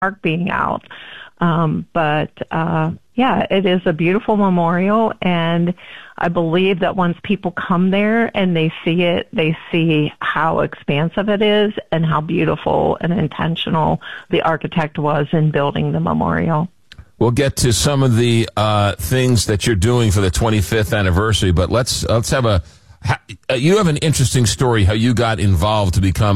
park being out. Yeah, it is a beautiful memorial, and I believe that once people come there and they see it, they see how expansive it is and how beautiful and intentional the architect was in building the memorial. We'll get to some of the things that you're doing for the 25th anniversary, but let's have you have an interesting story how you got involved to become